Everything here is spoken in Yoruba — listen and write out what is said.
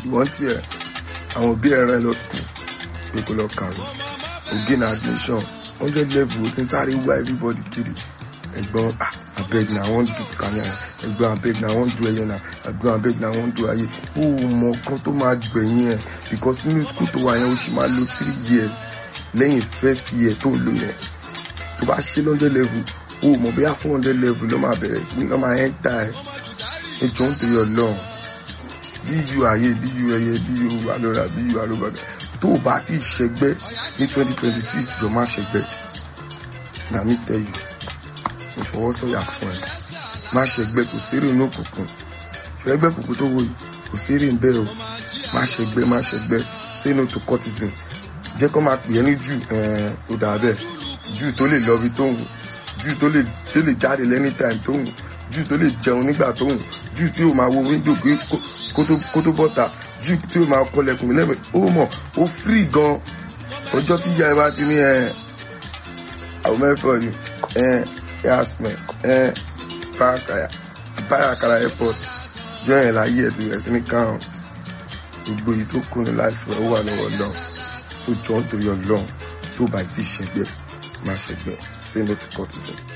ìwọ́n tí ẹ̀ àwọn òbí ẹ̀ rán ẹ lọ school pé kó lọ kàwé gain admission 100 level ó ti ń sáré wá everybody kiri ẹ̀gbọ́n abeg na wan do kanya ẹ̀gbọ́n abeg na wan do ẹyẹ na ẹ̀gbọ́n abeg na wan do ayé ó mọ kan tó máa gbẹ̀yìn ẹ̀ because nínú school tó wà yẹn ó sì máa lo 3 years lẹ́yìn first year tó lò yẹn tó bá ṣe 100 level ó mọ̀ bóyá 400 level ló máa bẹ̀rẹ̀ sí ní lọ́ máa enter ẹ̀ ẹjọ́ ń torí ọlọ́run bí yu ayé bí yu ẹyẹ bí yu alọ́ra bí yu alọ́bàgà tó o bá ti ṣẹgbẹ́ ní 2026 jọ má ṣẹgbẹ́ na mi tell you ìfọwọ́sọ̀yà fún ẹ má ṣẹgbẹ́ kò sérè ní òkùnkùn ṣẹgbẹ́ kòkó tó wò yìí kò sérè ń bẹ́ẹ̀ o má ṣẹgbẹ́ say no to cultism jẹ́ kó máa pè é ní jù ó dà bẹ́ẹ̀ jù tó lè lọ bí tó wù jù tó lè jáde anytime tó wù jù tó lè jẹun nígbà tó wù jù tí ó máa wo window kó tó bọ́ta jù tí ó máa kọlẹ̀kùn lẹ́mẹ̀ ó mọ̀ ó free gan ọjọ́ tí ìyá ẹ bá ti ní àwọn mẹ́fọ́ ni yasmin báyàkàrà airport jọ yẹn láyé ẹ ti rẹ̀ sí ní káwọn gbogbo èyí tó kún ní láìfẹ́ ó wà lọ́wọ́ lọ́n tó jọ ń torí ọlọ́run tó bá ti ṣẹgbẹ́ má ṣẹgbẹ́ say no to cultism.